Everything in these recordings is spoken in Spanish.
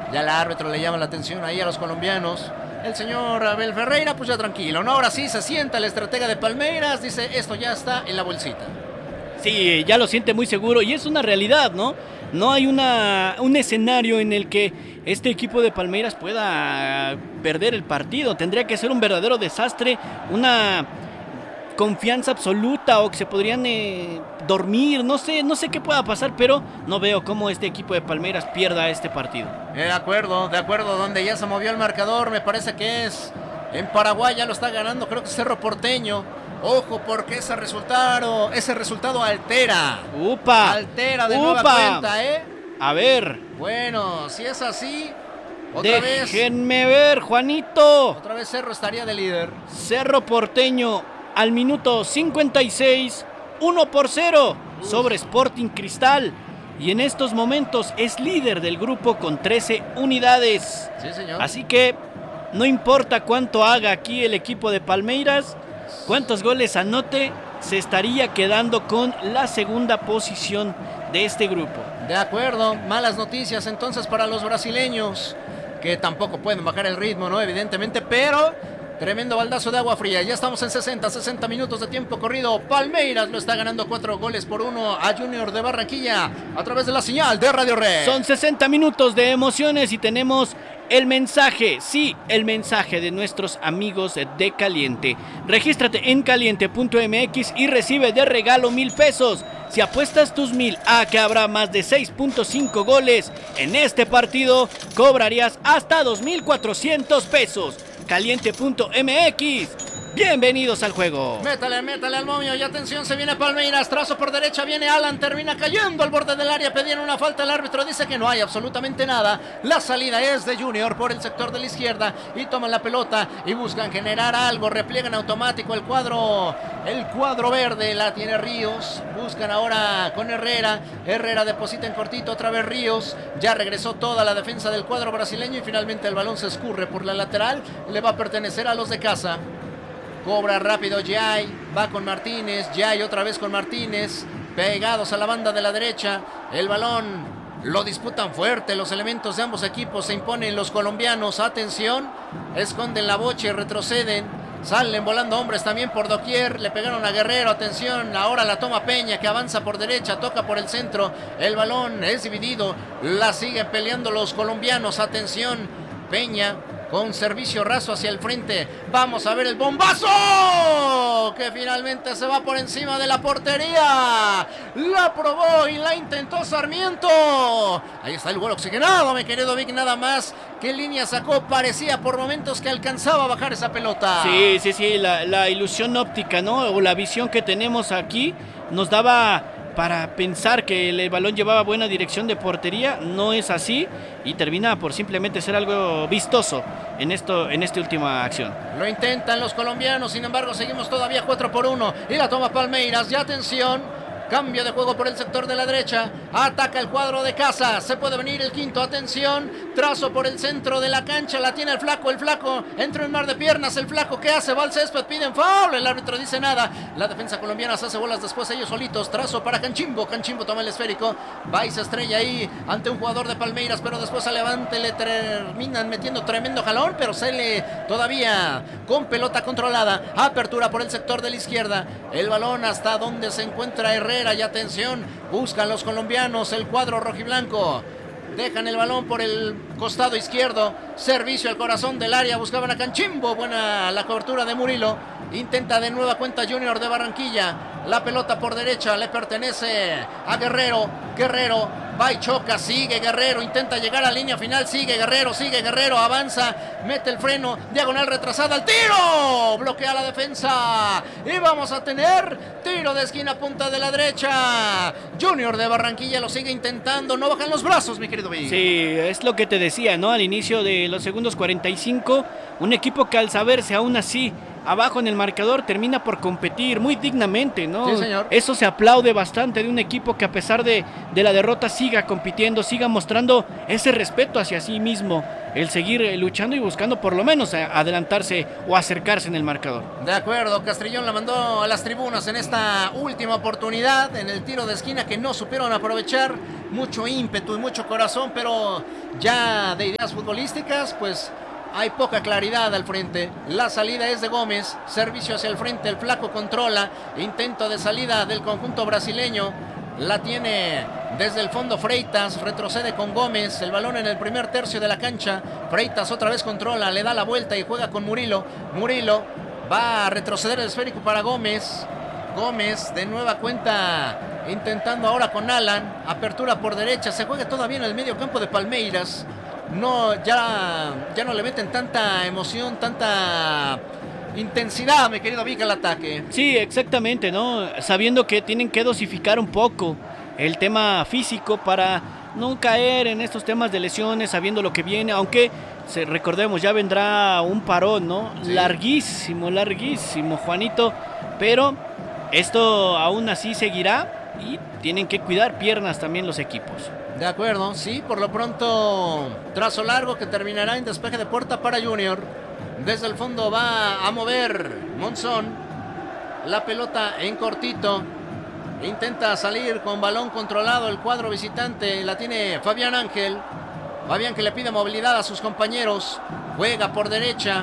Ya el árbitro le llama la atención ahí a los colombianos. El señor Abel Ferreira, pues ya tranquilo, ¿no? Ahora sí se sienta el estratega de Palmeiras, dice, esto ya está en la bolsita. Sí, ya lo siente muy seguro y es una realidad, ¿no? No hay un escenario en el que este equipo de Palmeiras pueda perder el partido. Tendría que ser un verdadero desastre, una confianza absoluta o que se podrían dormir. No sé qué pueda pasar, pero no veo cómo este equipo de Palmeiras pierda este partido. De acuerdo, donde ya se movió el marcador, me parece que es en Paraguay, ya lo está ganando, creo que es Cerro Porteño. Ojo, porque ese resultado altera. ¡Upa! Altera de ¡Upa! nueva cuenta, ¿eh? A ver. Bueno, si es así, déjenme ver, Juanito. Otra vez Cerro estaría de líder. Cerro Porteño al minuto 56, 1-0 sobre Sporting Cristal. Y en estos momentos es líder del grupo con 13 unidades. Sí, señor. Así que no importa cuánto haga aquí el equipo de Palmeiras, cuántos goles anote, se estaría quedando con la segunda posición de este grupo. De acuerdo, malas noticias entonces para los brasileños, que tampoco pueden bajar el ritmo, ¿no? Evidentemente, pero tremendo baldazo de agua fría. Ya estamos en 60 minutos de tiempo corrido. Palmeiras lo está ganando 4-1 a Junior de Barranquilla a través de la señal de Radio Red. Son 60 minutos de emociones y tenemos el mensaje, sí, el mensaje de nuestros amigos de Caliente. Regístrate en caliente.mx y recibe de regalo 1,000 pesos. Si apuestas tus 1,000 a que habrá más de 6.5 goles en este partido, cobrarías hasta 2,400 pesos. Caliente.mx. Bienvenidos al juego. Métale al momio y atención, se viene Palmeiras, trazo por derecha, viene Alan, termina cayendo al borde del área, pedían una falta, el árbitro dice que no hay absolutamente nada. La salida es de Junior por el sector de la izquierda y toman la pelota y buscan generar algo, repliegan automático el cuadro verde, la tiene Ríos, buscan ahora con Herrera deposita en cortito, otra vez Ríos, ya regresó toda la defensa del cuadro brasileño y finalmente el balón se escurre por la lateral, le va a pertenecer a los de casa. Cobra rápido Jay, va con Martínez, Jay otra vez con Martínez, pegados a la banda de la derecha, el balón lo disputan fuerte, los elementos de ambos equipos, se imponen los colombianos, atención, esconden la bocha y retroceden, salen volando hombres también por doquier, le pegaron a Guerrero, atención, ahora la toma Peña que avanza por derecha, toca por el centro, el balón es dividido, la siguen peleando los colombianos, atención, Peña con servicio raso hacia el frente. Vamos a ver el bombazo que finalmente se va por encima de la portería. La probó y la intentó Sarmiento. Ahí está el gol oxigenado, mi querido Vic, nada más. ¿Qué línea sacó? Parecía por momentos que alcanzaba a bajar esa pelota. Sí, la ilusión óptica, ¿no? O la visión que tenemos aquí nos daba para pensar que el balón llevaba buena dirección de portería. No es así y termina por simplemente ser algo vistoso en esta última acción. Lo intentan los colombianos, sin embargo seguimos todavía 4-1 y la toma Palmeiras. Ya atención, cambio de juego por el sector de la derecha, ataca el cuadro de casa, se puede venir el quinto, atención, trazo por el centro de la cancha, la tiene el flaco entra en mar de piernas, el flaco, ¿qué hace? Va al césped, piden foul, el árbitro dice nada, la defensa colombiana se hace bolas después ellos solitos, trazo para Canchimbo toma el esférico, va y se estrella ahí ante un jugador de Palmeiras, pero después a Levante le terminan metiendo tremendo jalón, pero sale todavía con pelota controlada, apertura por el sector de la izquierda, el balón hasta donde se encuentra Herrera, y atención, buscan los colombianos el cuadro rojiblanco, dejan el balón por el costado izquierdo, servicio al corazón del área, buscaban a Canchimbo, buena la cobertura de Murilo, intenta de nueva cuenta Junior de Barranquilla, la pelota por derecha le pertenece a Guerrero va y choca, sigue Guerrero, intenta llegar a la línea final, sigue Guerrero, avanza, mete el freno, diagonal retrasada, al tiro, bloquea la defensa y vamos a tener tiro de esquina, punta de la derecha. Junior de Barranquilla lo sigue intentando, no bajan los brazos, mi querido Vic. Sí, es lo que te decía, ¿no? Al inicio de los segundos 45, un equipo que al saberse aún así abajo en el marcador termina por competir muy dignamente, ¿no? Sí, señor. Eso se aplaude bastante de un equipo que a pesar de la derrota siga compitiendo, siga mostrando ese respeto hacia sí mismo, el seguir luchando y buscando por lo menos adelantarse o acercarse en el marcador. De acuerdo, Castrillón la mandó a las tribunas en esta última oportunidad, en el tiro de esquina que no supieron aprovechar mucho ímpetu y mucho corazón, pero ya de ideas futbolísticas, pues hay poca claridad al frente. La salida es de Gómez, servicio hacia el frente, el flaco controla, intento de salida del conjunto brasileño, la tiene desde el fondo Freitas, retrocede con Gómez, el balón en el primer tercio de la cancha, Freitas otra vez controla, le da la vuelta y juega con Murilo, Murilo va a retroceder el esférico para Gómez, Gómez de nueva cuenta intentando ahora con Alan, apertura por derecha, se juega todavía en el medio campo de Palmeiras. No, ya no le meten tanta emoción, tanta intensidad, mi querido Vic, al ataque. Sí, exactamente, ¿no? Sabiendo que tienen que dosificar un poco el tema físico para no caer en estos temas de lesiones, sabiendo lo que viene, aunque recordemos, ya vendrá un parón, ¿no? Sí. Larguísimo, Juanito, pero esto aún así seguirá y tienen que cuidar piernas también los equipos. De acuerdo, sí, por lo pronto trazo largo que terminará en despeje de puerta para Junior. Desde el fondo va a mover Monzón. La pelota en cortito. Intenta salir con balón controlado el cuadro visitante. La tiene Fabián Ángel. Fabián que le pide movilidad a sus compañeros. Juega por derecha.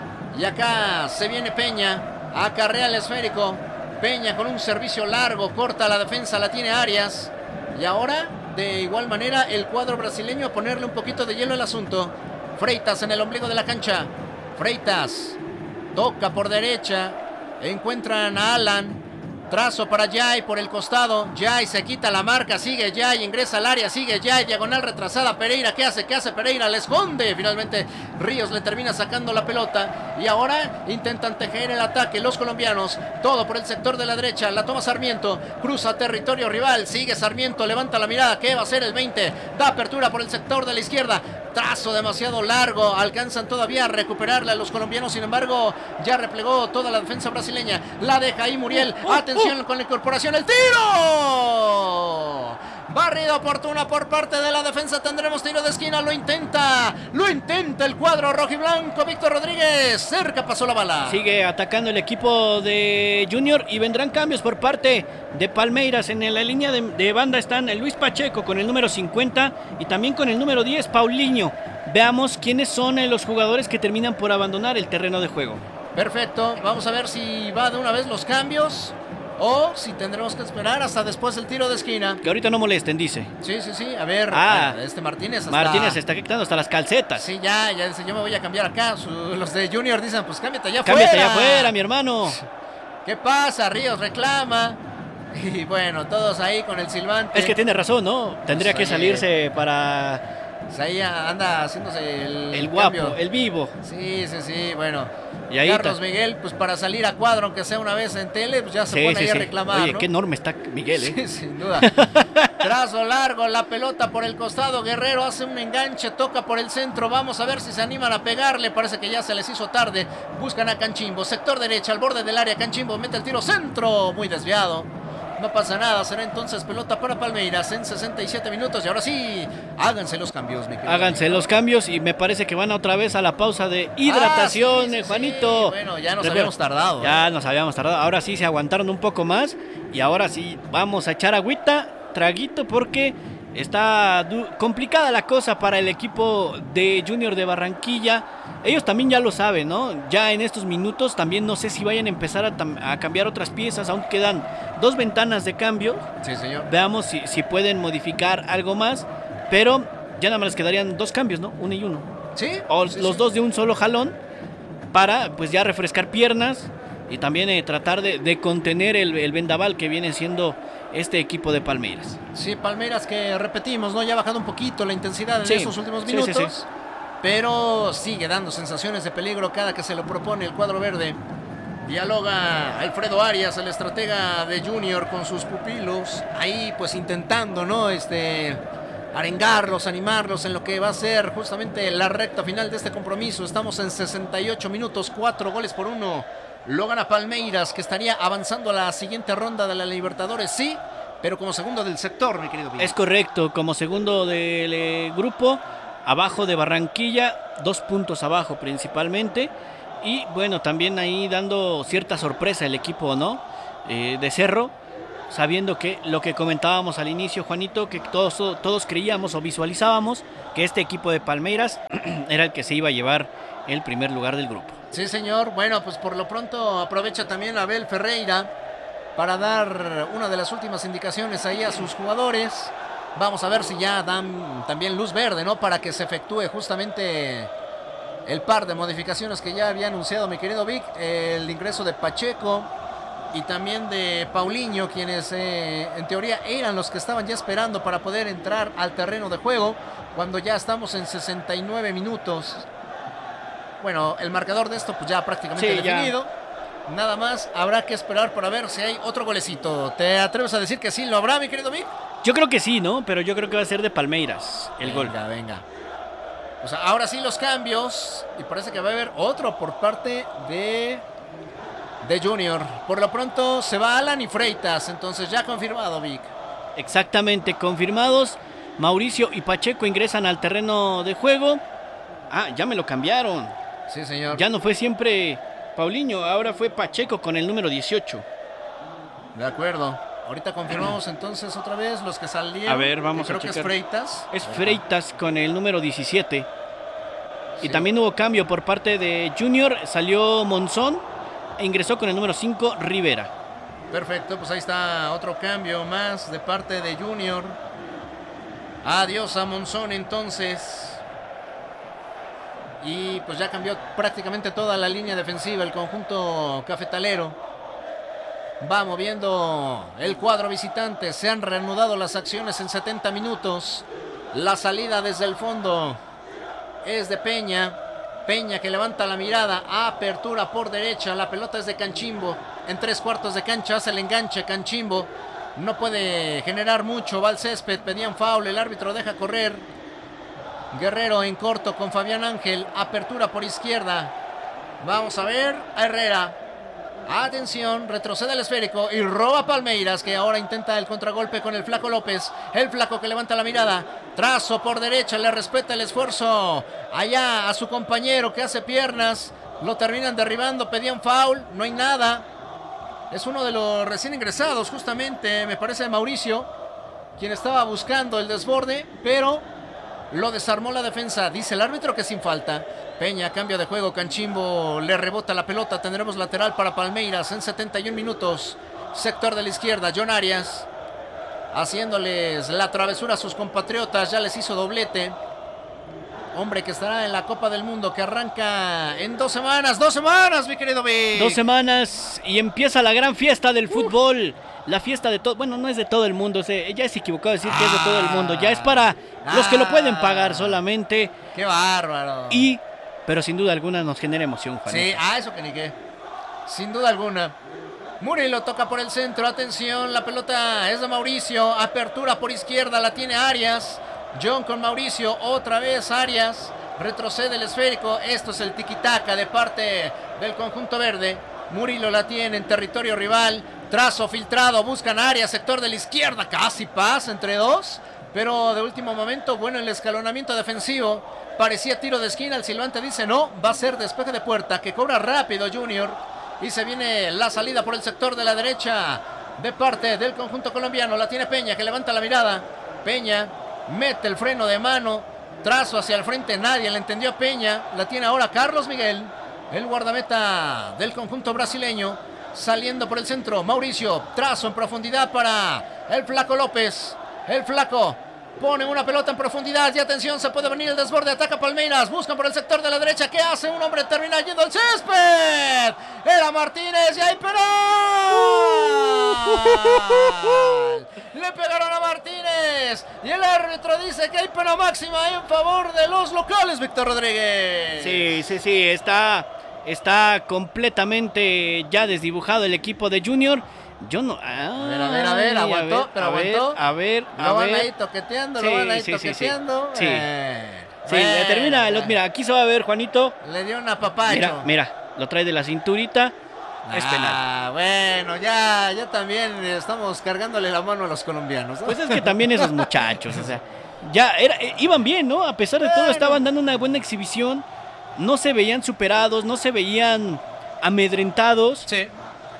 Y acá se viene Peña. Acarrea el esférico. Peña con un servicio largo. Corta la defensa. La tiene Arias. Y ahora, de igual manera, el cuadro brasileño a ponerle un poquito de hielo al asunto. Freitas en el ombligo de la cancha. Freitas toca por derecha. Encuentran a Alan. Trazo para Jai por el costado. Jai se quita la marca. Sigue Jai. Ingresa al área. Sigue Jai. Diagonal retrasada. Pereira. ¿Qué hace? ¿Qué hace Pereira? Le esconde. Finalmente Ríos le termina sacando la pelota. Y ahora intentan tejer el ataque los colombianos. Todo por el sector de la derecha. La toma Sarmiento. Cruza territorio rival. Sigue Sarmiento. Levanta la mirada. ¿Qué va a hacer el 20? Da apertura por el sector de la izquierda. Trazo demasiado largo. Alcanzan todavía a recuperarla los colombianos. Sin embargo, ya replegó toda la defensa brasileña. La deja ahí Muriel. Atención con la incorporación. ¡El tiro! Barrida oportuna por parte de la defensa. Tendremos tiro de esquina. Lo intenta el cuadro rojiblanco. Víctor Rodríguez. Cerca pasó la bala. Sigue atacando el equipo de Junior y vendrán cambios por parte de Palmeiras. En la línea de banda están Luis Pacheco con el número 50 y también con el número 10, Paulinho. Veamos quiénes son los jugadores que terminan por abandonar el terreno de juego. Perfecto. Vamos a ver si va de una vez los cambios o si tendremos que esperar hasta después del tiro de esquina. Que ahorita no molesten, dice. Sí. A ver, Martínez se está quitando hasta las calcetas. Sí, ya dice, yo me voy a cambiar acá. Los de Junior dicen, pues cámbiate allá afuera, mi hermano. ¿Qué pasa? Ríos reclama. Y bueno, todos ahí con el silbante. Es que tiene razón, ¿no? Tendría que salirse para... Pues ahí anda haciéndose el guapo, cambio. el vivo. Sí, bueno. Y ahí Carlos Miguel, pues para salir a cuadro, aunque sea una vez en tele, pues ya se pone ahí a reclamar. Oye, ¿no? qué enorme está Miguel, ¿eh? Sí, sin duda. Trazo largo, la pelota por el costado. Guerrero hace un enganche, toca por el centro. Vamos a ver si se animan a pegarle. Parece que ya se les hizo tarde. Buscan a Canchimbo. Sector derecha, al borde del área. Canchimbo mete el tiro centro. Muy desviado. No pasa nada, será entonces pelota para Palmeiras en 67 minutos. Y ahora sí, háganse los cambios, mi querido. Háganse los cambios y me parece que van otra vez a la pausa de hidratación, Juanito. Sí. Bueno, ya nos habíamos tardado. Ya nos habíamos tardado. Ahora sí se aguantaron un poco más. Y ahora sí vamos a echar agüita, traguito, porque está complicada la cosa para el equipo de Junior de Barranquilla. Ellos también ya lo saben, ¿no? Ya en estos minutos también no sé si vayan a empezar a cambiar otras piezas. Aún quedan 2 ventanas de cambio. Sí, señor. Veamos si pueden modificar algo más. Pero ya nada más les quedarían 2 cambios, ¿no? 1 y 1. Sí. O los 2 de un solo jalón para pues ya refrescar piernas y también tratar de contener el vendaval que viene siendo este equipo de Palmeiras. Sí, Palmeiras que repetimos, ¿no? Ya ha bajado un poquito la intensidad en estos últimos minutos. Sí. Pero sigue dando sensaciones de peligro cada que se lo propone el cuadro verde. Dialoga Alfredo Arias, el estratega de Junior, con sus pupilos. Ahí pues intentando, ¿no? Arengarlos, animarlos en lo que va a ser justamente la recta final de este compromiso. Estamos en 68 minutos, 4-1. Lo gana Palmeiras, que estaría avanzando a la siguiente ronda de la Libertadores, sí, pero como segundo del sector, mi querido Villa. Es correcto, como segundo del grupo. Abajo de Barranquilla, 2 puntos abajo principalmente. Y bueno, también ahí dando cierta sorpresa el equipo, ¿no? De Cerro, sabiendo que lo que comentábamos al inicio, Juanito, que todos creíamos o visualizábamos que este equipo de Palmeiras era el que se iba a llevar el primer lugar del grupo. Sí, señor. Bueno, pues por lo pronto aprovecha también Abel Ferreira para dar una de las últimas indicaciones ahí a sus jugadores. Vamos a ver si ya dan también luz verde, ¿no? Para que se efectúe justamente el par de modificaciones que ya había anunciado mi querido Vic. El ingreso de Pacheco y también de Paulinho, quienes en teoría eran los que estaban ya esperando para poder entrar al terreno de juego, cuando ya estamos en 69 minutos. Bueno, el marcador de esto pues ya prácticamente definido. Ya. Nada más habrá que esperar para ver si hay otro golecito. ¿Te atreves a decir que sí lo habrá, mi querido Vic? Yo creo que sí, ¿no? Pero yo creo que va a ser de Palmeiras el gol. Venga. O sea, ahora sí los cambios. Y parece que va a haber otro por parte de Junior. Por lo pronto se va Alan y Freitas. Entonces ya confirmado, Vic. Exactamente, confirmados. Mauricio y Pacheco ingresan al terreno de juego. Ah, ya me lo cambiaron. Sí, señor. Ya no fue siempre Paulinho, ahora fue Pacheco con el número 18. De acuerdo. Ahorita confirmamos entonces otra vez los que salieron. A ver, vamos a checar. Creo que es Freitas. Es Freitas con el número 17. Sí. Y también hubo cambio por parte de Junior. Salió Monzón e ingresó con el número 5 Rivera. Perfecto, pues ahí está otro cambio más de parte de Junior. Adiós a Monzón entonces. Y pues ya cambió prácticamente toda la línea defensiva el conjunto cafetalero. Va moviendo el cuadro visitante. Se han reanudado las acciones en 70 minutos. La salida desde el fondo es de Peña. Peña que levanta la mirada. Apertura por derecha. La pelota es de Canchimbo. En 3/4 de cancha hace el enganche Canchimbo. No puede generar mucho. Va al césped. Pedían foul. El árbitro deja correr. Guerrero en corto con Fabián Ángel. Apertura por izquierda. Vamos a ver a Herrera. Atención, retrocede el esférico y roba Palmeiras, que ahora intenta el contragolpe con el Flaco López. El Flaco que levanta la mirada. Trazo por derecha, le respeta el esfuerzo. Allá a su compañero que hace piernas. Lo terminan derribando, pedían foul. No hay nada. Es uno de los recién ingresados, justamente, me parece Mauricio, quien estaba buscando el desborde, pero lo desarmó la defensa. Dice el árbitro que sin falta. Peña, cambio de juego. Canchimbo le rebota la pelota. Tendremos lateral para Palmeiras en 71 minutos. Sector de la izquierda. John Arias haciéndoles la travesura a sus compatriotas. Ya les hizo doblete. Hombre que estará en la Copa del Mundo, que arranca en 2 semanas. 2 semanas, mi querido Vic. 2 semanas y empieza la gran fiesta del fútbol. La fiesta de todo, bueno, no es de todo el mundo, ya es equivocado decir que es de todo el mundo, ya es para los que lo pueden pagar solamente. ¡Qué bárbaro! Pero sin duda alguna nos genera emoción, Juan. Sí, eso que ni qué. Sin duda alguna. Murillo toca por el centro, atención, la pelota es de Mauricio, apertura por izquierda, la tiene Arias. John con Mauricio, otra vez Arias, retrocede el esférico. Esto es el tiquitaca de parte del conjunto verde. Murillo la tiene en territorio rival. Trazo filtrado, buscan Arias, sector de la izquierda, casi pasa entre dos, pero de último momento, bueno, el escalonamiento defensivo, parecía tiro de esquina, el silbante dice no, va a ser despeje de puerta, que cobra rápido Junior, y se viene la salida por el sector de la derecha, de parte del conjunto colombiano. La tiene Peña, que levanta la mirada. Peña mete el freno de mano, trazo hacia el frente, nadie le entendió a Peña. La tiene ahora Carlos Miguel, el guardameta del conjunto brasileño, saliendo por el centro. Mauricio, trazo en profundidad para el Flaco López. El Flaco pone una pelota en profundidad y atención, se puede venir el desborde, ataca Palmeiras, buscan por el sector de la derecha. ¿Qué hace? Un hombre termina yendo al césped. Era Martínez y ahí penal. Le pegaron a Martínez y el árbitro dice que hay pena máxima en favor de los locales, Víctor Rodríguez. Sí, está completamente ya desdibujado el equipo de Junior. Yo no. A ver, aguantó, pero aguantó. A ver. Lo van ahí toqueteando, toqueteando. Sí, le termina. Mira, aquí se va a ver, Juanito. Le dio una papacho. Mira, lo trae de la cinturita. Es penal. Bueno, ya también estamos cargándole la mano a los colombianos, ¿no? Pues es que también esos muchachos, o sea, iban bien, ¿no? A pesar de todo, estaban dando una buena exhibición. No se veían superados, no se veían amedrentados. Sí.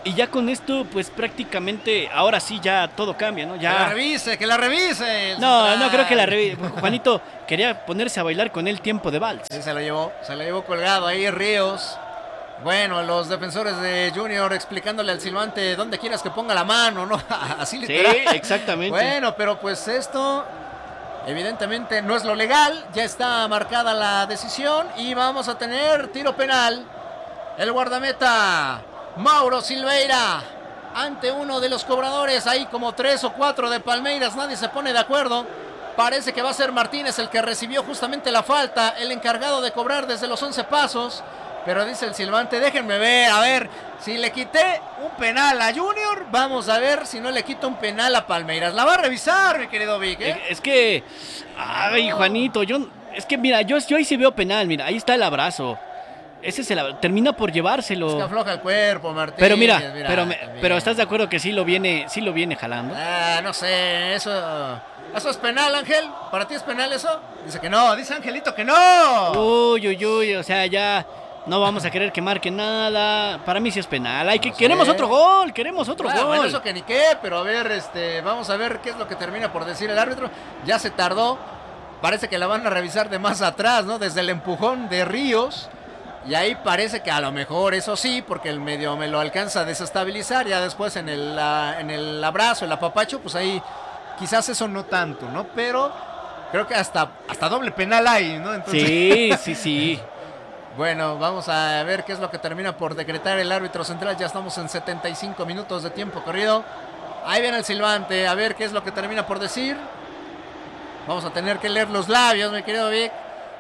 Y ya con esto, pues prácticamente, ahora sí ya todo cambia, ¿no? Ya... Que la revise. No creo que la revise. Juanito quería ponerse a bailar con él tiempo de vals. Sí, se lo llevó colgado ahí Ríos. Bueno, los defensores de Junior explicándole al silbante dónde quieras que ponga la mano, ¿no? Así literal. Sí, exactamente. Bueno, pero pues esto evidentemente no es lo legal. Ya está marcada la decisión y vamos a tener tiro penal. El guardameta Mauro Silveira ante uno de los cobradores. Hay como 3 o 4 de Palmeiras. Nadie se pone de acuerdo. Parece que va a ser Martínez el que recibió justamente la falta. El encargado de cobrar desde los 11 pasos. Pero dice el silbante, déjenme ver. A ver, si le quité un penal a Junior, vamos a ver si no le quito un penal a Palmeiras. La va a revisar, mi querido Vic, ¿eh? Es que... Ay, Juanito, es que mira, yo ahí sí veo penal. Mira, ahí está el abrazo. Ese termina por llevárselo. Es que afloja el cuerpo, Martínez. Pero mira, pero ¿estás de acuerdo que sí lo viene jalando? No sé, eso es penal, Ángel. ¿Para ti es penal eso? Dice que no, dice Angelito que no. Uy, o sea, ya no vamos a querer que marque nada. Para mí sí es penal. Queremos otro gol, gol. Bueno, eso que ni qué, pero a ver, vamos a ver qué es lo que termina por decir el árbitro. Ya se tardó. Parece que la van a revisar de más atrás, ¿no? Desde el empujón de Ríos. Y ahí parece que a lo mejor, eso sí, porque el medio me lo alcanza a desestabilizar. Ya después en el abrazo, el apapacho, pues ahí quizás eso no tanto, ¿no? Pero creo que hasta doble penal hay, ¿no? Entonces... Sí. Bueno, vamos a ver qué es lo que termina por decretar el árbitro central. Ya estamos en 75 minutos de tiempo corrido. Ahí viene el silbante, a ver qué es lo que termina por decir. Vamos a tener que leer los labios, mi querido Vic.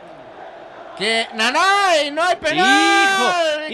Que ¡Nanay! ¡No hay penal!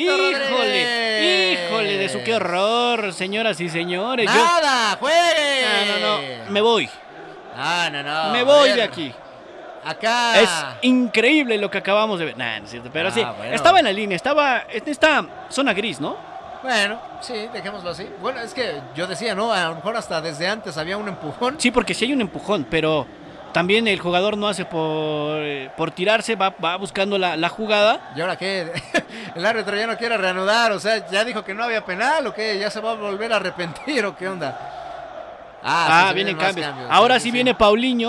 ¡Híjole! De su qué horror, señoras y señores. ¡Nada! ¡Juegue! No. Me voy. No. Me voy de aquí. Acá. Es increíble lo que acabamos de ver. No es cierto, pero sí. Bueno. Estaba en la línea, estaba en esta zona gris, ¿no? Bueno, sí, dejémoslo así. Bueno, es que yo decía, ¿no? A lo mejor hasta desde antes había un empujón. Sí, porque sí hay un empujón, pero... También el jugador no hace por tirarse, va buscando la jugada. ¿Y ahora qué? El árbitro ya no quiere reanudar, o sea, ya dijo que no había penal o qué, ya se va a volver a arrepentir o qué onda. Sí, vienen cambios. Ahora sí viene Paulinho.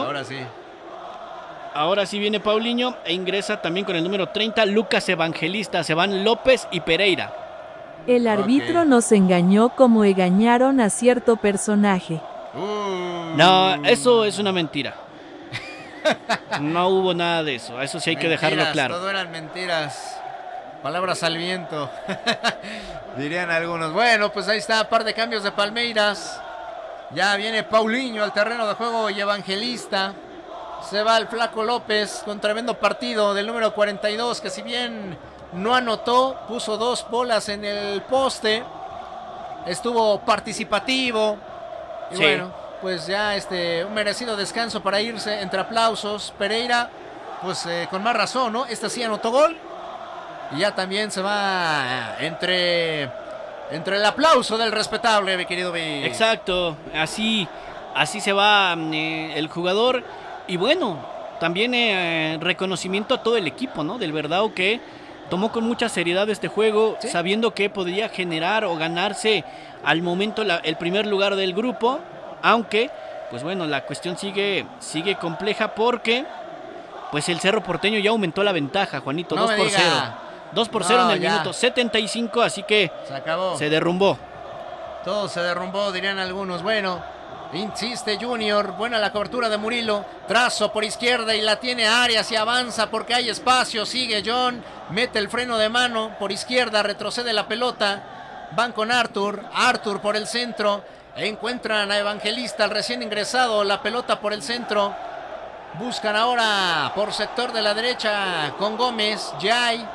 Ahora sí viene Paulinho e ingresa también con el número 30, Lucas Evangelista. Se van López y Pereira. El árbitro nos engañó como engañaron a cierto personaje. No, eso es una mentira. No hubo nada de eso. Eso sí hay que dejarlo claro. Todo eran mentiras. Palabras al viento. Dirían algunos. Bueno, pues ahí está, par de cambios de Palmeiras. Ya viene Paulinho al terreno de juego y Evangelista. Se va el Flaco López con tremendo partido del número 42, que si bien no anotó, puso 2 bolas en el poste. Estuvo participativo. Y sí. Bueno, pues ya un merecido descanso para irse entre aplausos. Pereira, pues con más razón, ¿no? Sí anotó gol. Y ya también se va entre el aplauso del respetable, mi querido B. Exacto, así se va el jugador. Y bueno, también reconocimiento a todo el equipo, ¿no? Del Verdao, que tomó con mucha seriedad este juego, ¿sí? Sabiendo que podría generar o ganarse al momento el primer lugar del grupo. Aunque, pues bueno, la cuestión sigue compleja porque pues el Cerro Porteño ya aumentó la ventaja, Juanito, 2-0. 2-0 en el minuto 75, así que se acabó. Se derrumbó. Todo se derrumbó, dirían algunos. Bueno, insiste Junior, buena la cobertura de Murilo. Trazo por izquierda y la tiene Arias y avanza porque hay espacio. Sigue John, mete el freno de mano por izquierda, retrocede la pelota. Van con Arthur por el centro. Encuentran a Evangelista, el recién ingresado, la pelota por el centro. Buscan ahora por sector de la derecha con Gómez. Jai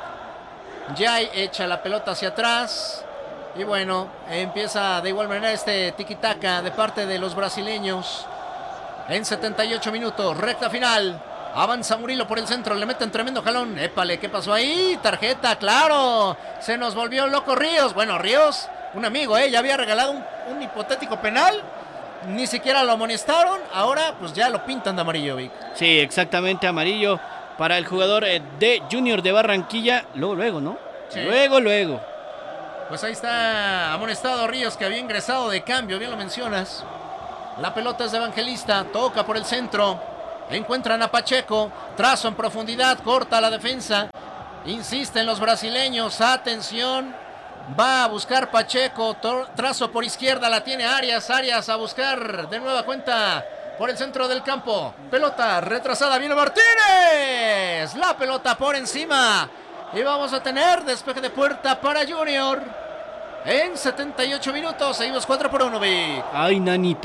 echa la pelota hacia atrás. Y bueno, empieza de igual manera tiki-taka de parte de los brasileños. En 78 minutos, recta final. Avanza Murilo por el centro, le meten tremendo jalón. Épale, ¿qué pasó ahí? Tarjeta, claro. Se nos volvió loco Ríos. Bueno, Ríos, un amigo, ya había regalado un hipotético penal. Ni siquiera lo amonestaron. Ahora pues ya lo pintan de amarillo, Vic. Sí, exactamente, amarillo para el jugador de Junior de Barranquilla. Luego, ¿no? Sí. Luego. Pues ahí está amonestado Ríos, que había ingresado de cambio, bien lo mencionas. La pelota es de Evangelista, toca por el centro. Encuentran a Pacheco, trazo en profundidad, corta la defensa. Insisten los brasileños, atención. Va a buscar Pacheco, trazo por izquierda, la tiene Arias a buscar de nueva cuenta por el centro del campo. Pelota retrasada, viene Martínez. La pelota por encima. Y vamos a tener despeje de puerta para Junior. En 78 minutos, seguimos 4-1, Vic. Ay,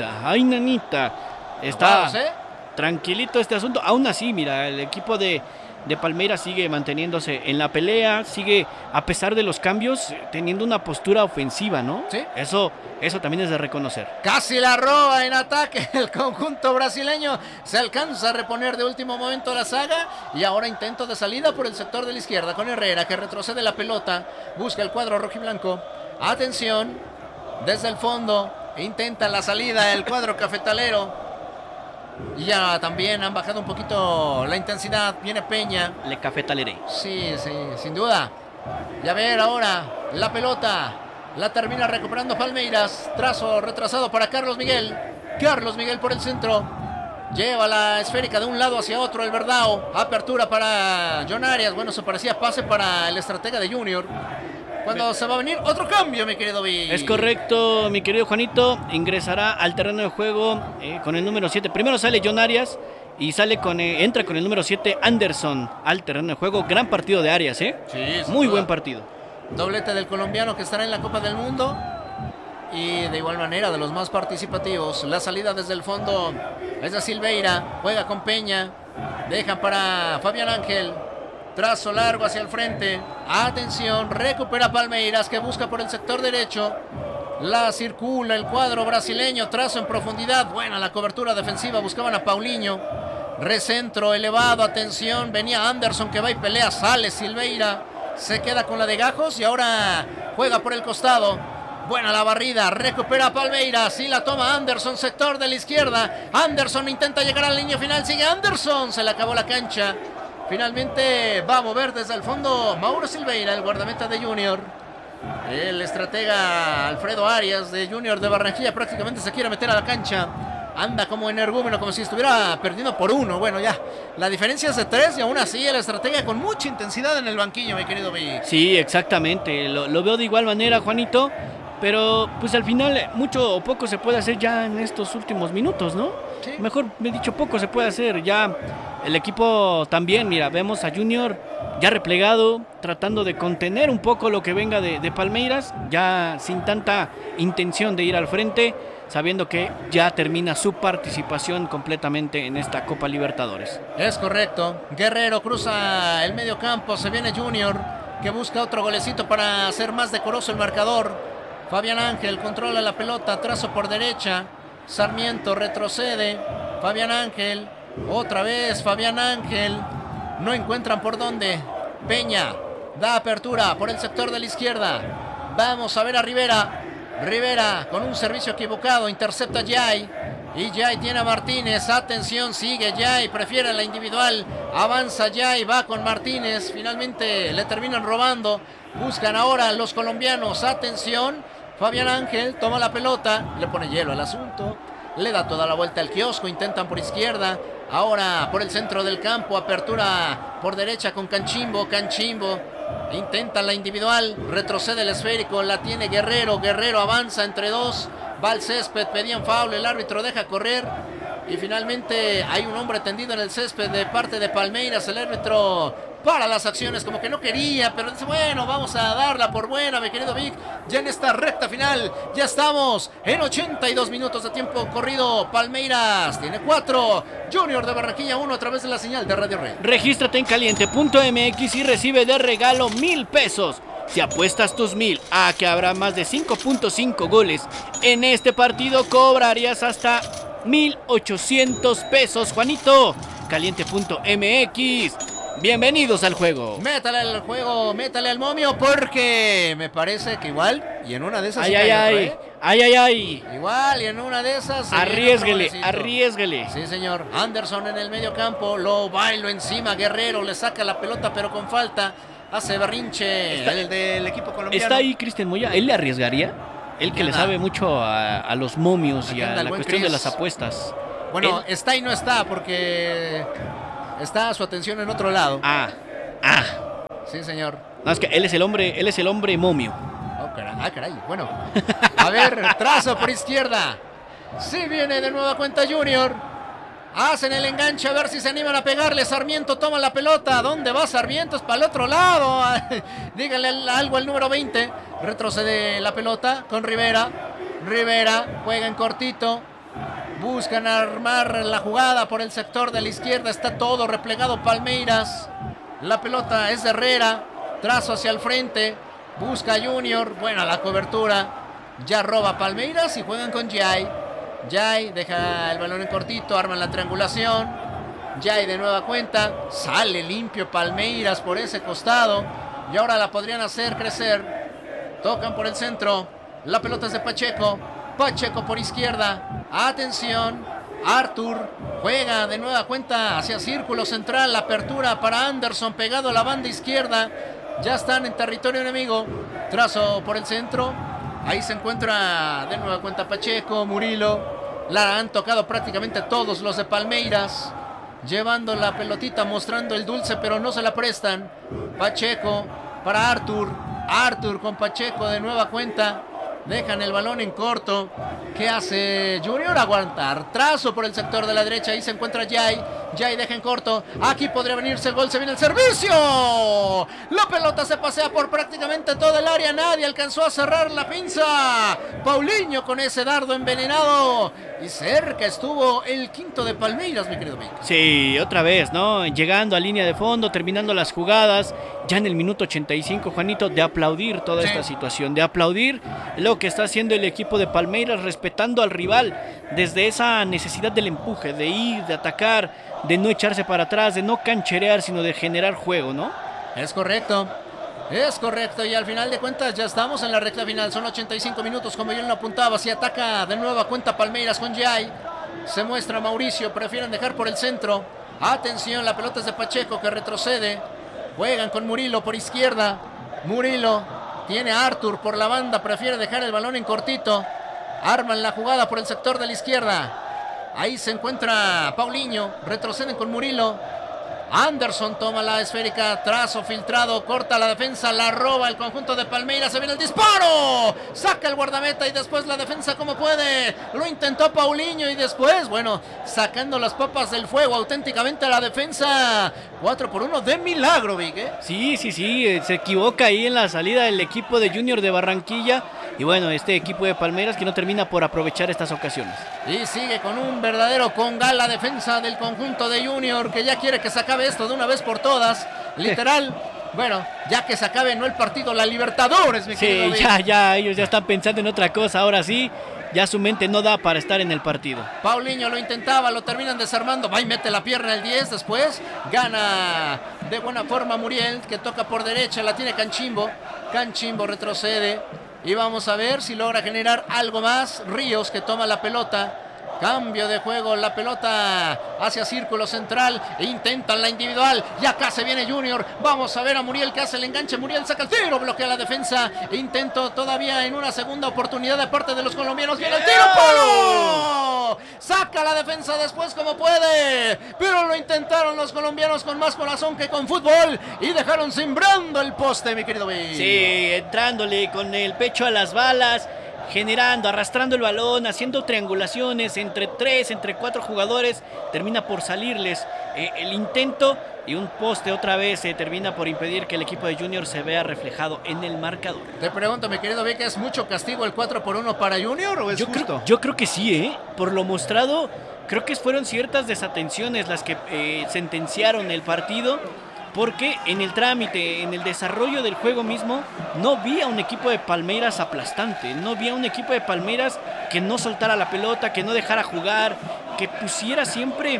nanita. Está Vamos, tranquilito este asunto. Aún así, mira, el equipo de Palmeiras sigue manteniéndose en la pelea, sigue, a pesar de los cambios, teniendo una postura ofensiva, ¿no? Sí. Eso también es de reconocer. Casi la roba en ataque el conjunto brasileño. Se alcanza a reponer de último momento la saga. Y ahora intento de salida por el sector de la izquierda con Herrera, que retrocede la pelota. Busca el cuadro rojiblanco. Atención. Desde el fondo. Intenta la salida el cuadro cafetalero. Y ya también han bajado un poquito la intensidad. Viene Peña. Le cafetaleré. Sí, sin duda. Y a ver ahora la pelota. La termina recuperando Palmeiras. Trazo retrasado para Carlos Miguel. Carlos Miguel por el centro. Lleva la esférica de un lado hacia otro el Verdao. Apertura para John Arias. Bueno, eso parecía pase para el estratega de Junior. Cuando se va a venir otro cambio, mi querido Vic. Es correcto, mi querido Juanito. Ingresará al terreno de juego con el número 7. Primero sale John Arias y entra con el número 7 Anderson al terreno de juego. Gran partido de Arias, ¿eh? Sí, muy buen partido. Doblete del colombiano que estará en la Copa del Mundo. Y de igual manera de los más participativos. La salida desde el fondo es de Silveira. Juega con Peña. Deja para Fabián Ángel. Trazo largo hacia el frente. Atención, recupera Palmeiras, que busca por el sector derecho. La circula el cuadro brasileño. Trazo en profundidad. Buena la cobertura defensiva. Buscaban a Paulinho. Recentro elevado. Atención. Venía Anderson, que va y pelea. Sale Silveira. Se queda con la de Gajos. Y ahora juega por el costado. Buena la barrida. Recupera Palmeiras. Y la toma Anderson. Sector de la izquierda. Anderson intenta llegar a la línea final. Sigue Anderson. Se le acabó la cancha. Finalmente va a mover desde el fondo Mauro Silveira, el guardameta de Junior. El estratega Alfredo Arias de Junior de Barranquilla prácticamente se quiere meter a la cancha. Anda como energúmeno, como si estuviera perdiendo por 1. Bueno, ya, la diferencia es de 3 y aún así el estratega con mucha intensidad en el banquillo, mi querido Vic. Sí, exactamente. Lo veo de igual manera, Juanito. Pero pues al final mucho o poco se puede hacer ya en estos últimos minutos, ¿no? Sí. Mejor me he dicho, poco se puede hacer. Ya el equipo también, mira, vemos a Junior ya replegado, tratando de contener un poco lo que venga de Palmeiras, ya sin tanta intención de ir al frente, sabiendo que ya termina su participación completamente en esta Copa Libertadores. Es correcto. Guerrero cruza el medio campo, se viene Junior, que busca otro golecito para hacer más decoroso el marcador. Fabián Ángel controla la pelota, trazo por derecha. Sarmiento retrocede. Fabián Ángel, otra vez Fabián Ángel. No encuentran por dónde. Peña da apertura por el sector de la izquierda. Vamos a ver a Rivera. Rivera con un servicio equivocado, intercepta Jay. Y Jay tiene a Martínez. Atención, sigue Jay, prefiere la individual. Avanza Jay, va con Martínez. Finalmente le terminan robando. Buscan ahora los colombianos. Atención. Fabián Ángel toma la pelota, le pone hielo al asunto, le da toda la vuelta al kiosco, intentan por izquierda, ahora por el centro del campo, apertura por derecha con Canchimbo, intentan la individual, retrocede el esférico, la tiene Guerrero, Guerrero avanza entre dos, va al césped, pedían foul, el árbitro deja correr y finalmente hay un hombre tendido en el césped de parte de Palmeiras, el árbitro para las acciones, como que no quería, pero dice, bueno, vamos a darla por buena, mi querido Vic, ya en esta recta final, ya estamos en 82 minutos de tiempo corrido. Palmeiras tiene 4, Junior de Barranquilla 1 a través de la señal de Radio Red. Regístrate en caliente.mx y recibe de regalo 1,000 pesos. Si apuestas tus 1,000 a que habrá más de 5.5 goles en este partido, cobrarías hasta 1,800 pesos, Juanito. Caliente.mx. Bienvenidos al juego. Métale al juego, métale al momio, porque me parece que igual, y en una de esas... Ay. Igual, y en una de esas... Arriésguele. Sí, señor. Anderson en el medio campo, lo bailo encima, Guerrero le saca la pelota, pero con falta. Hace berrinche el del equipo colombiano. Está ahí Cristian Moya. ¿Él le arriesgaría? Él que le sabe mucho a los momios y a la cuestión de las apuestas. Bueno, está y no está porque está su atención en otro lado. Sí, señor. No, es que él es el hombre momio. Oh, caray. Bueno. A ver, trazo por izquierda. Sí viene de nueva cuenta Junior. Hacen el enganche a ver si se animan a pegarle. Sarmiento toma la pelota. ¿Dónde va Sarmiento? Es para el otro lado. Díganle algo al número 20. Retrocede la pelota con Rivera. Rivera juega en cortito. Buscan armar la jugada por el sector de la izquierda. Está todo replegado Palmeiras. La pelota es de Herrera. Trazo hacia el frente. Busca Junior. Buena la cobertura. Ya roba Palmeiras y juegan con Jai. Jai deja el balón en cortito. Arman la triangulación. Jai de nueva cuenta. Sale limpio Palmeiras por ese costado. Y ahora la podrían hacer crecer. Tocan por el centro. La pelota es de Pacheco. Pacheco por izquierda. Atención. Arthur juega de nueva cuenta hacia círculo central. La apertura para Anderson pegado a la banda izquierda. Ya están en territorio enemigo. Trazo por el centro. Ahí se encuentra de nueva cuenta Pacheco, Murillo. La han tocado prácticamente todos los de Palmeiras. Llevando la pelotita, mostrando el dulce, pero no se la prestan. Pacheco para Arthur. Arthur con Pacheco de nueva cuenta. Dejan el balón en corto. ¿Qué hace Junior? Aguantar. Trazo por el sector de la derecha. Ahí se encuentra Jai. Jai deja en corto. Aquí podría venirse el gol. Se viene el servicio. La pelota se pasea por prácticamente todo el área. Nadie alcanzó a cerrar la pinza. Paulinho con ese dardo envenenado. Y cerca estuvo el quinto de Palmeiras, mi querido Vic. Sí, otra vez, ¿no? Llegando a línea de fondo, terminando las jugadas. Ya en el minuto 85, Juanito, de aplaudir toda esta situación. De aplaudir lo que está haciendo el equipo de Palmeiras, respetando al rival desde esa necesidad del empuje, de ir, de atacar, de no echarse para atrás, de no cancherear, sino de generar juego, ¿no? Es correcto. Es correcto, y al final de cuentas ya estamos en la recta final. Son 85 minutos, como yo lo apuntaba. Si ataca de nueva cuenta Palmeiras con Jai. Se muestra Mauricio, prefieren dejar por el centro. Atención, la pelota es de Pacheco que retrocede. Juegan con Murillo por izquierda. Murillo tiene a Arthur por la banda, prefiere dejar el balón en cortito. Arman la jugada por el sector de la izquierda. Ahí se encuentra Paulinho, retroceden con Murillo. Anderson toma la esférica, trazo filtrado, corta la defensa, la roba el conjunto de Palmeiras, se viene el disparo, saca el guardameta y después la defensa como puede, lo intentó Paulinho y después, bueno, sacando las papas del fuego auténticamente la defensa, 4-1 de milagro, Vic, ¿eh? Sí, se equivoca ahí en la salida del equipo de Junior de Barranquilla y bueno, este equipo de Palmeiras que no termina por aprovechar estas ocasiones. Y sigue con un verdadero congal la defensa del conjunto de Junior que ya quiere que se acabe esto de una vez por todas, literal. Bueno, ya que se acabe no el partido, la Libertadores, mi querido Vic. ya, ellos ya están pensando en otra cosa, ahora sí, ya su mente no da para estar en el partido. Paulinho lo intentaba, lo terminan desarmando, va y mete la pierna el 10, después gana de buena forma Muriel, que toca por derecha, la tiene Canchimbo retrocede, y vamos a ver si logra generar algo más. Ríos que toma la pelota. Cambio de juego, la pelota hacia círculo central, intentan la individual y acá se viene Junior, vamos a ver a Muriel que hace el enganche, Muriel saca el tiro, bloquea la defensa, intento todavía en una segunda oportunidad de parte de los colombianos, viene el tiro, ¡polo! Saca la defensa después como puede, pero lo intentaron los colombianos con más corazón que con fútbol y dejaron sembrando el poste, mi querido Vic. Sí, entrándole con el pecho a las balas, generando, arrastrando el balón, haciendo triangulaciones entre 4 jugadores, termina por salirles el intento y un poste otra vez termina por impedir que el equipo de Junior se vea reflejado en el marcador. Te pregunto, mi querido Vic, ¿es mucho castigo el 4-1 para Junior o es justo? Yo creo que sí, por lo mostrado, creo que fueron ciertas desatenciones las que sentenciaron el partido. Porque en el trámite, en el desarrollo del juego mismo, no vi a un equipo de Palmeiras aplastante, no vi a un equipo de Palmeiras que no soltara la pelota, que no dejara jugar, que pusiera siempre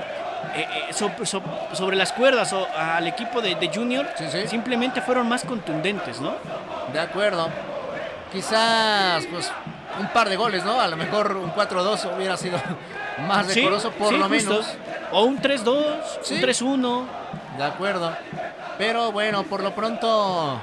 sobre las cuerdas al equipo de Junior. Sí. Simplemente fueron más contundentes, ¿no? De acuerdo. Quizás, pues, un par de goles, ¿no? A lo mejor un 4-2 hubiera sido más decoroso, por lo menos. O un 3-2, sí. Un 3-1. De acuerdo. Pero bueno, por lo pronto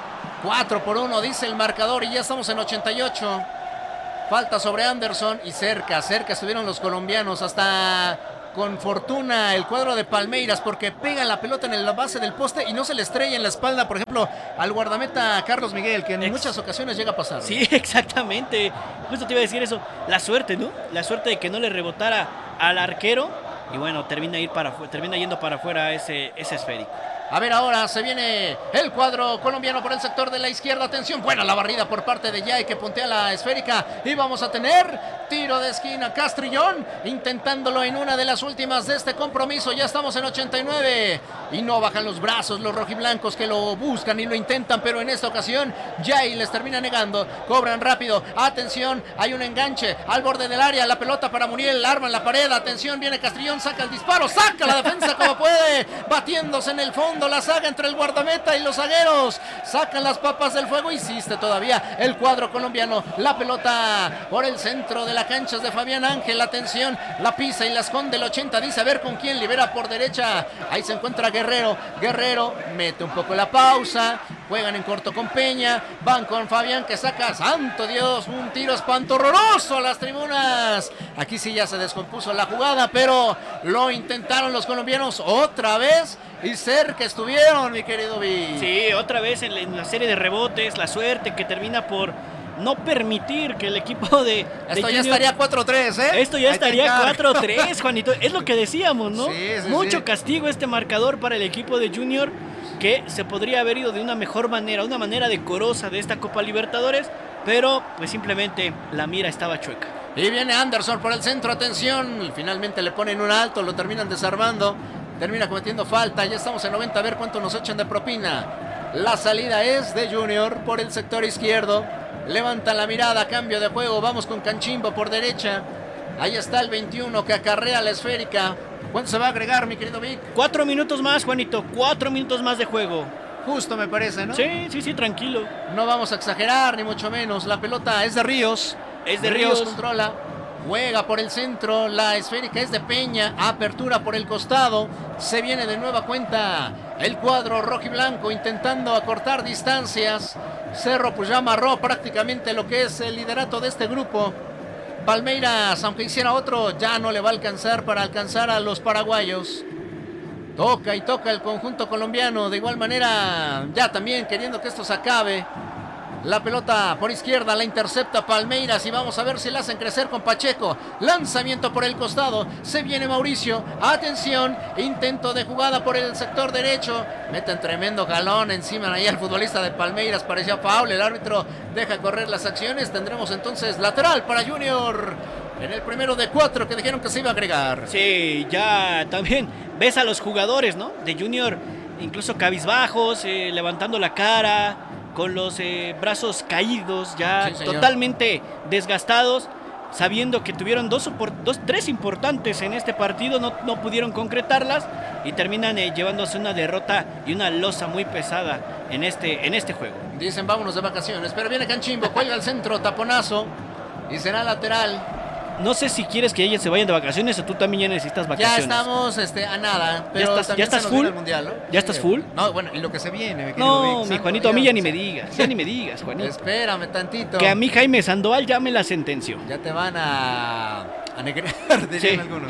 4-1 dice el marcador y ya estamos en 88. Falta sobre Anderson y cerca estuvieron los colombianos, hasta con fortuna el cuadro de Palmeiras, porque pega la pelota en la base del poste y no se le estrella en la espalda, por ejemplo, al guardameta Carlos Miguel, que en muchas ocasiones llega a pasar. Sí, exactamente. Justo te iba a decir eso. La suerte, ¿no? La suerte de que no le rebotara al arquero y bueno, termina yendo para afuera ese esférico. A ver, ahora se viene el cuadro colombiano por el sector de la izquierda. Atención, buena la barrida por parte de Yay, que puntea la esférica. Y vamos a tener tiro de esquina. Castrillón intentándolo en una de las últimas de este compromiso. Ya estamos en 89. Y no bajan los brazos los rojiblancos, que lo buscan y lo intentan. Pero en esta ocasión Yay les termina negando. Cobran rápido. Atención, hay un enganche al borde del área. La pelota para Muriel. Arma en la pared. Atención, viene Castrillón. Saca el disparo. Saca la defensa como puede. Batiéndose en el fondo la saga entre el guardameta y los zagueros. Sacan las papas del fuego. Insiste todavía el cuadro colombiano. La pelota por el centro de la cancha es de Fabián Ángel. Atención, la pisa y la esconde el 80. Dice a ver con quién, libera por derecha. Ahí se encuentra Guerrero. Guerrero mete un poco la pausa. Juegan en corto con Peña. Van con Fabián, que saca, santo Dios, un tiro espanto horroroso a las tribunas. Aquí sí ya se descompuso la jugada, pero lo intentaron los colombianos otra vez. Y cerca estuvieron, mi querido Vi. Sí, otra vez en la serie de rebotes, la suerte que termina por no permitir que el equipo de Esto ya Junior... estaría 4-3, ¿eh? Esto ya estaría 4-3, Juanito. Es lo que decíamos, ¿no? Sí, Mucho castigo este marcador para el equipo de Junior, que se podría haber ido de una mejor manera, una manera decorosa de esta Copa Libertadores, pero pues simplemente la mira estaba chueca. Y viene Anderson por el centro, atención. Finalmente le ponen un alto, lo terminan desarmando. Termina cometiendo falta, ya estamos en 90, a ver cuánto nos echan de propina. La salida es de Junior por el sector izquierdo. Levanta la mirada, cambio de juego, vamos con Canchimbo por derecha. Ahí está el 21 que acarrea la esférica. ¿Cuánto se va a agregar, mi querido Vic? 4 minutos más, Juanito, 4 minutos más de juego. Justo me parece, ¿no? Sí, tranquilo. No vamos a exagerar, ni mucho menos. La pelota es de Ríos. Es de Ríos. Controla. Juega por el centro, la esférica es de Peña, apertura por el costado, se viene de nueva cuenta el cuadro rojiblanco intentando acortar distancias. Cerro pues ya amarró prácticamente lo que es el liderato de este grupo. Palmeiras, aunque hiciera otro, ya no le va a alcanzar para alcanzar a los paraguayos. Toca y toca el conjunto colombiano, de igual manera ya también queriendo que esto se acabe. La pelota por izquierda la intercepta Palmeiras y vamos a ver si la hacen crecer con Pacheco. Lanzamiento por el costado. Se viene Mauricio. Atención. Intento de jugada por el sector derecho. Meten tremendo jalón encima ahí al futbolista de Palmeiras. Parecía foul. El árbitro deja correr las acciones. Tendremos entonces lateral para Junior. En el primero de 4 que dijeron que se iba a agregar. Sí, ya también ves a los jugadores, ¿no? De Junior, incluso cabizbajos, levantando la cara, con los brazos caídos, ya sí, totalmente desgastados, sabiendo que tuvieron tres importantes en este partido, no pudieron concretarlas y terminan llevándose una derrota y una losa muy pesada en este juego. Dicen vámonos de vacaciones, pero viene Canchimbo, cuelga al centro, taponazo y será lateral. No sé si quieres que ellos se vayan de vacaciones o tú también ya necesitas vacaciones. Ya estamos a nada, pero ¿Ya estás full? Mundial, ¿no? ¿Ya estás full? No, bueno, y lo que se viene, mi No, Vic, mi Juanito, a mí ya ni me digas, Juanito. Espérame tantito. Que a mí Jaime Sandoval ya me la sentenció. Ya te van a negrear, dirían algunos.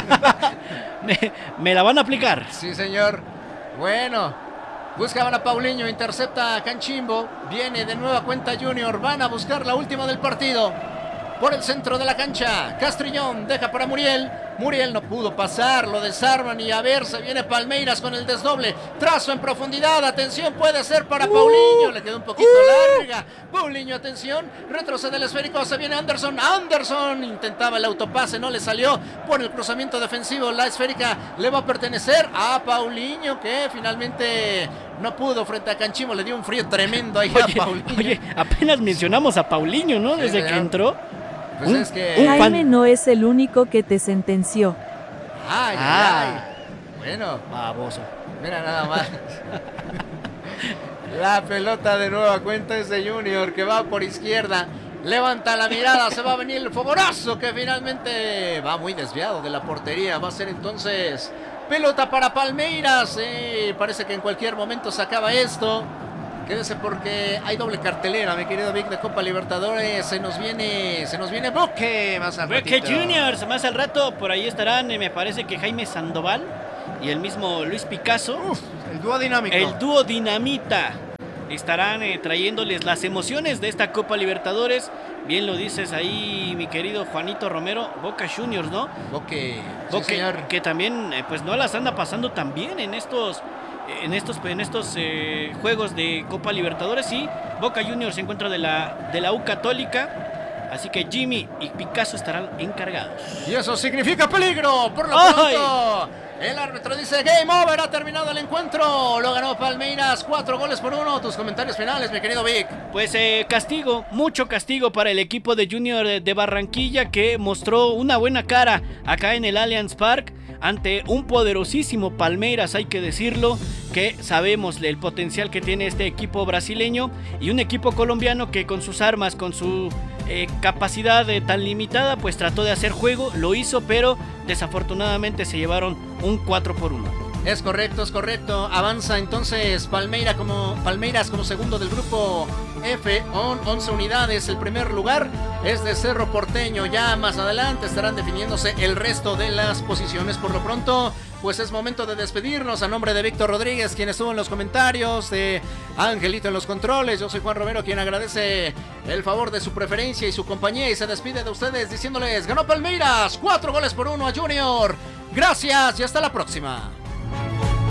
me la van a aplicar. Sí, señor. Bueno, buscaban a Paulinho, intercepta a Canchimbo, viene de nueva cuenta Junior, van a buscar la última del partido. Por el centro de la cancha, Castrillón deja para Muriel. Muriel no pudo pasar, lo desarman y a ver, se viene Palmeiras con el desdoble. Trazo en profundidad, atención, puede ser para Paulinho. Le quedó un poquito larga. Paulinho, atención, retrocede el esférico, se viene Anderson. Anderson intentaba el autopase, no le salió. Por el cruzamiento defensivo, la esférica le va a pertenecer a Paulinho, que finalmente no pudo frente a Canchimbo. Le dio un frío tremendo ahí a Paulinho. Oye, apenas mencionamos a Paulinho, ¿no? Desde que entró. Pues es que... Jaime no es el único que te sentenció. Ay. Bueno. Baboso. Mira nada más. La pelota de nueva cuenta es de Junior, que va por izquierda. Levanta la mirada, se va a venir el fogonazo, que finalmente va muy desviado de la portería. Va a ser entonces Pelota para Palmeiras. Parece que en cualquier momento se acaba esto. Quédese porque hay doble cartelera, mi querido Vic, de Copa Libertadores. Se nos viene Boque más al Boca ratito. Juniors, más al rato, por ahí estarán, me parece que Jaime Sandoval y el mismo Luis Picasso. El dúo dinámico. El dúo Dinamita. Estarán trayéndoles las emociones de esta Copa Libertadores. Bien lo dices ahí, mi querido Juanito Romero, Boca Juniors, ¿no? Boque, Boca, sí, señor. que también pues no las anda pasando tan bien en estos juegos de Copa Libertadores. Sí, Boca Juniors se encuentra de la U Católica, así que Jimmy y Picasso estarán encargados. Y eso significa peligro, por lo pronto. El árbitro dice game over, ha terminado el encuentro. Lo ganó Palmeiras, 4-1. Tus comentarios finales, mi querido Vic. Pues castigo, mucho castigo para el equipo de Junior de Barranquilla, que mostró una buena cara acá en el Allianz Parque ante un poderosísimo Palmeiras, hay que decirlo, que sabemos el potencial que tiene este equipo brasileño, y un equipo colombiano que con sus armas, con su capacidad tan limitada, pues trató de hacer juego, lo hizo, pero desafortunadamente se llevaron un 4-1. Es correcto. Avanza entonces Palmeiras como segundo del grupo F, 11 unidades. El primer lugar es de Cerro Porteño. Ya más adelante estarán definiéndose el resto de las posiciones. Por lo pronto, pues es momento de despedirnos. A nombre de Víctor Rodríguez, quien estuvo en los comentarios, de Angelito en los controles, yo soy Juan Romero, quien agradece el favor de su preferencia y su compañía, y se despide de ustedes diciéndoles: ganó Palmeiras, 4-1 a Junior. Gracias y hasta la próxima.